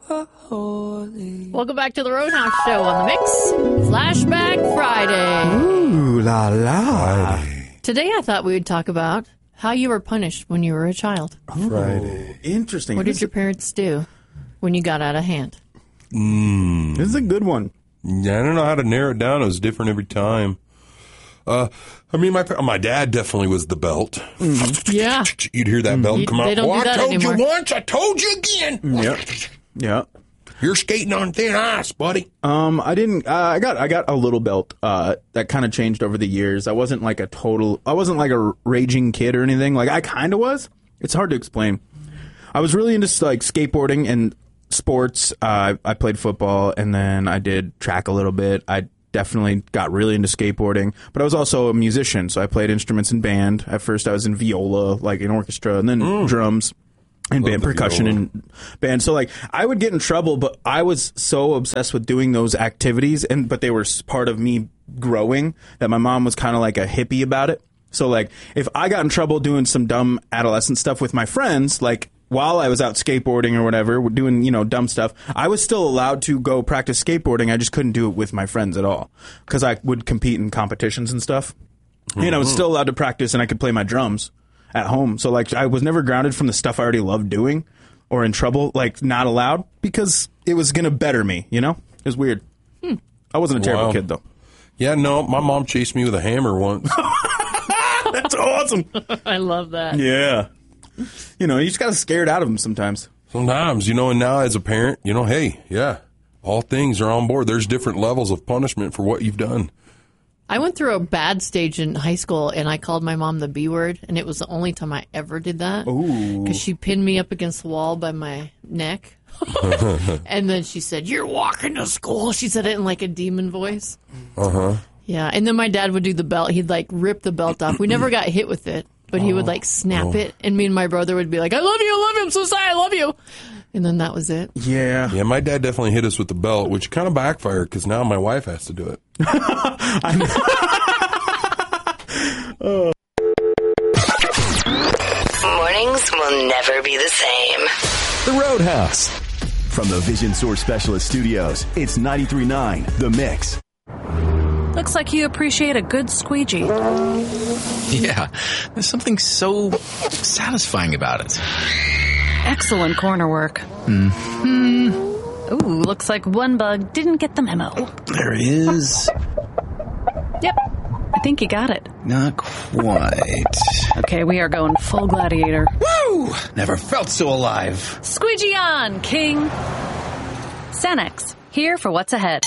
Welcome back to the Roadhouse Show on the Mix. Flashback Friday. Ooh la la. Friday. Today I thought we would talk about how you were punished when you were a child. Friday. Interesting. What did your parents do when you got out of hand? This is a good one. Yeah, I don't know how to narrow it down. It was different every time. I mean, my dad definitely was the belt. Mm-hmm. Yeah. You'd hear that belt come out. They don't do I that told anymore. you once. I told you again. Yeah. You're skating on thin ice, buddy. I didn't. I got a little belt. That kind of changed over the years. I wasn't like a raging kid or anything. Like I kind of was. It's hard to explain. I was really into like skateboarding and sports. I played football and then I did track a little bit. I definitely got really into skateboarding, but I was also a musician, so I played instruments in band. At first I was in viola, like in orchestra, and then drums and band percussion and band. So like I would get in trouble, but I was so obsessed with doing those activities, but they were part of me growing, that my mom was kind of like a hippie about it. So like if I got in trouble doing some dumb adolescent stuff with my friends, like while I was out skateboarding or whatever, doing, dumb stuff, I was still allowed to go practice skateboarding. I just couldn't do it with my friends at all because I would compete in competitions and stuff. Mm-hmm. And I was still allowed to practice and I could play my drums at home. So like I was never grounded from the stuff I already loved doing or in trouble, like not allowed, because it was going to better me, It was weird. I wasn't a terrible kid though. Yeah, no, my mom chased me with a hammer once. That's awesome. I love that. Yeah. You just got to scare it out of them sometimes. Sometimes, and now as a parent, hey, yeah, all things are on board. There's different levels of punishment for what you've done. I went through a bad stage in high school, and I called my mom the B word, and it was the only time I ever did that. Because she pinned me up against the wall by my neck. And then she said, "You're walking to school." She said it in like a demon voice. Uh-huh. Yeah, and then my dad would do the belt. He'd like rip the belt off. We never got hit with it, but he would like snap it, and me and my brother would be like, "I love you, I'm so sorry, I love you." And then that was it. Yeah. Yeah, my dad definitely hit us with the belt, which kind of backfired because now my wife has to do it. Mornings will never be the same. The Roadhouse. From the Vision Source Specialist Studios, it's 93.9 The Mix. Looks like you appreciate a good squeegee. Yeah, there's something so satisfying about it. Excellent corner work. Mm-hmm. Ooh, looks like one bug didn't get the memo. There it is. Yep, I think you got it. Not quite. Okay, we are going full gladiator. Woo! Never felt so alive. Squeegee on, King. Cenex, here for what's ahead.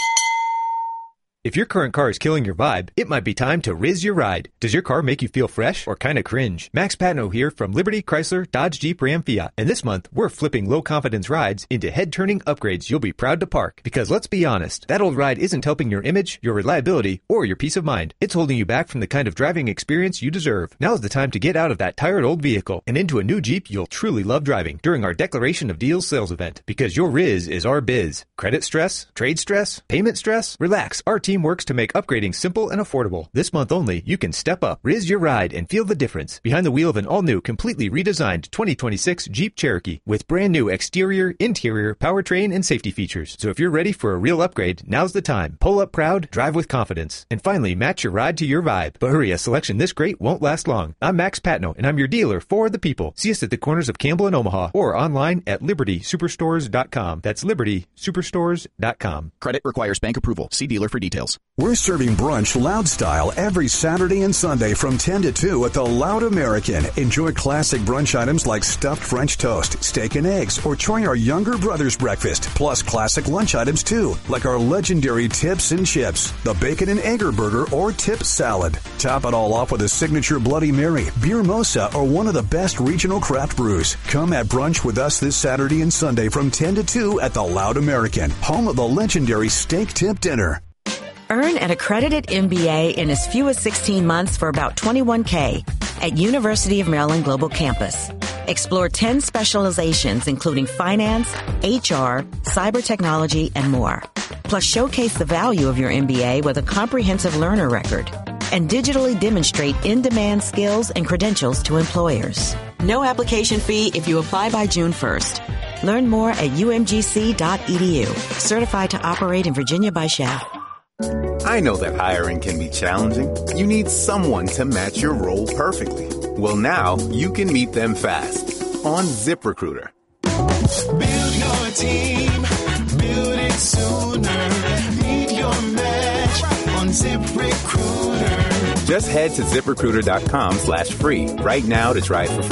If your current car is killing your vibe, it might be time to Riz your ride. Does your car make you feel fresh or kind of cringe? Max Patno here from Liberty, Chrysler, Dodge, Jeep, Ram, Fiat. And this month, we're flipping low-confidence rides into head-turning upgrades you'll be proud to park. Because let's be honest, that old ride isn't helping your image, your reliability, or your peace of mind. It's holding you back from the kind of driving experience you deserve. Now's the time to get out of that tired old vehicle and into a new Jeep you'll truly love driving during our Declaration of Deals sales event. Because your Riz is our biz. Credit stress? Trade stress? Payment stress? Relax. Our team works to make upgrading simple and affordable. This month only, you can step up, Riz your ride, and feel the difference behind the wheel of an all-new, completely redesigned 2026 Jeep Cherokee with brand new exterior, interior, powertrain, and safety features. So if you're ready for a real upgrade, now's the time. Pull up proud, drive with confidence, and finally match your ride to your vibe. But hurry, a selection this great won't last long. I'm Max Patno, and I'm your dealer for the people. See us at the corners of Campbell and Omaha or online at libertysuperstores.com. That's libertysuperstores.com. Credit requires bank approval. See dealer for details. We're serving brunch loud style every Saturday and Sunday from 10 to 2 at the Loud American. Enjoy classic brunch items like stuffed French toast, steak and eggs, or try our younger brother's breakfast, plus classic lunch items too, like our legendary tips and chips, the bacon and egger burger or tip salad. Top it all off with a signature Bloody Mary, beer mosa, or one of the best regional craft brews. Come at brunch with us this Saturday and Sunday from 10 to 2 at the Loud American, home of the legendary steak tip dinner. Earn an accredited MBA in as few as 16 months for about $21K at University of Maryland Global Campus. Explore 10 specializations, including finance, HR, cyber technology, and more. Plus, showcase the value of your MBA with a comprehensive learner record and digitally demonstrate in-demand skills and credentials to employers. No application fee if you apply by June 1st. Learn more at umgc.edu. Certified to operate in Virginia by Shell. I know that hiring can be challenging. You need someone to match your role perfectly. Well, now you can meet them fast on ZipRecruiter. Build your team, build it sooner. Meet your match on ZipRecruiter. Just head to ZipRecruiter.com/free right now to try it for free.